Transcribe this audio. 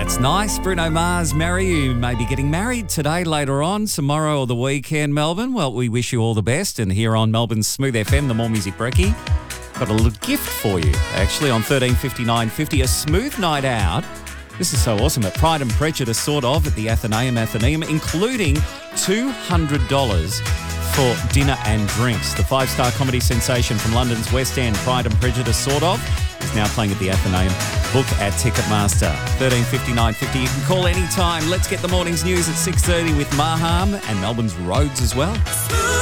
That's nice. Bruno Mars, Mary, you may be getting married today, later on, tomorrow or the weekend, Melbourne. Well, we wish you all the best. And here on Melbourne's Smooth FM, the More Music Brekkie, got a little gift for you, actually, on 1359.50, a smooth night out. This is so awesome. At Pride and Prejudice, sort of, at the Athenaeum, including $200 for dinner and drinks. The five-star comedy sensation from London's West End, Pride and Prejudice, sort of, is now playing at the Athenaeum. Book at Ticketmaster. 1359.50. You can call anytime. Let's get the morning's news at 6:30 with Maham and Melbourne's roads as well.